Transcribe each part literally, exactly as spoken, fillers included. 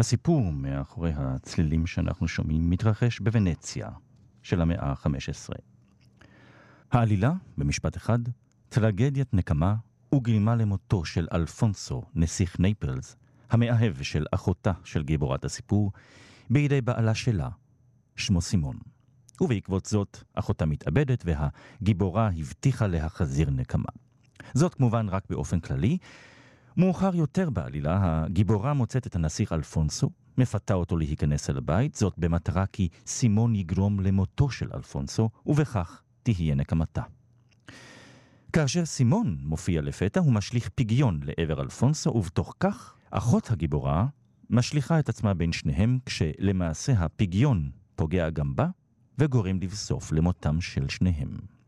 הסיפור מאחורי הצלילים שאנחנו שומעים מתרחש בוונציה של המאה ה-חמש עשרה. העלילה, במשפט אחד, טרגדיית נקמה וגרימה למותו של אלפונסו, נסיך נייפלס, המאהב של אחותה של גיבורת הסיפור, בידי בעלה שלה, שמו סימון. ובעקבות זאת, אחותה מתאבדת והגיבורה הבטיחה להחזיר נקמה. זאת כמובן רק באופן כללי. מאוחר יותר בעלילה, הגיבורה מוצאת את הנסיך אלפונסו, מפתה אותו להיכנס אל הבית, זאת במטרה כי סימון יגרום למותו של אלפונסו, ובכך תהיה נקמתה. כאשר סימון מופיע לפתע, הוא משליך פיגיון לעבר אלפונסו, ובתוך כך, אחות הגיבורה משליחה את עצמה בין שניהם, כשלמעשה הפיגיון פוגע גם בה, וגורם לבסוף למותם של שניהם.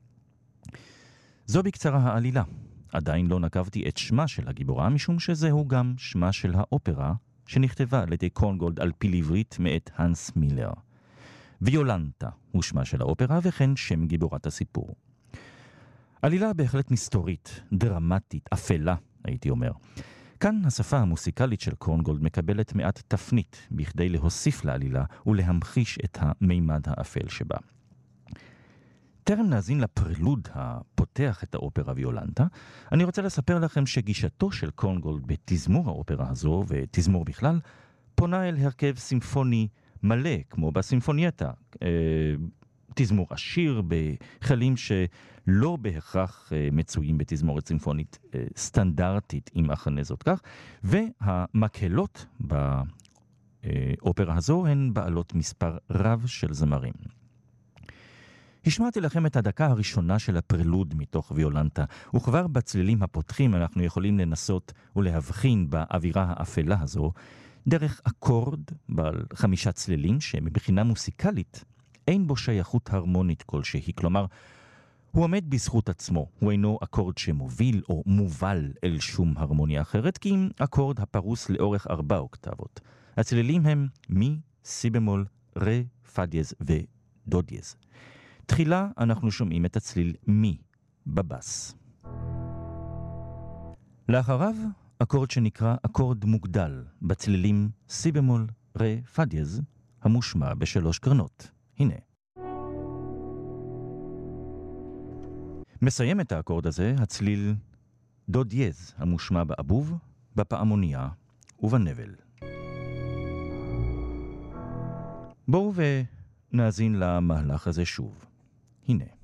זו בקצרה העלילה. עדיין לא נקבתי את שמה של הגיבורה, משום שזהו גם שמה של האופרה, שנכתבה על ידי קורנגולד על פיל עברית מאת הנס מילר. ויולנטה הוא שמה של האופרה, וכן שם גיבורת הסיפור. עלילה בהחלט מסתורית, דרמטית, אפלה, הייתי אומר. כאן השפה המוסיקלית של קורנגולד מקבלת מעט תפנית, בכדי להוסיף לעלילה ולהמחיש את המימד האפל שבה. טרם נאזין לפרלוד הפותח את האופרה ויולנטה, אני רוצה לספר לכם שגישתו של קורנגולד בתזמור האופרה הזו, ותזמור בכלל, פונה אל הרכב סימפוני מלא, כמו בסימפונייטה, תזמור עשיר בחלים שלא בהכרח מצויים בתזמורת סימפונית סטנדרטית, אם אכן זאת כך, והמקהלות באופרה הזו הן בעלות מספר רב של זמרים. השמעתי לכם את הדקה הראשונה של הפרלוד מתוך ויולנטה, וכבר בצלילים הפותחים אנחנו יכולים לנסות ולהבחין באווירה האפלה הזו, דרך אקורד בעל חמישה צלילים שמבחינה מוסיקלית אין בו שייכות הרמונית כלשהי, כלומר, הוא עומד בזכות עצמו, הוא אינו אקורד שמוביל או מובל אל שום הרמוניה אחרת, כי אם אקורד הפרוס לאורך ארבע אוקטבות. הצלילים הם מי, סי במול, רה, פא דיאז ודו דיאז. תחילה אנחנו שומעים את הצליל מי בבס. לאחריו אקורד שנקרא אקורד מוגדל בצלילים סי במול, רה, פא דיאז, המושמע בשלוש קרנות. הנה. מסיים את האקורד הזה הצליל דו דיאז המושמע באבוב, בפעמוניה ובנבל. בואו ונאזין למהלך הזה שוב. הנה.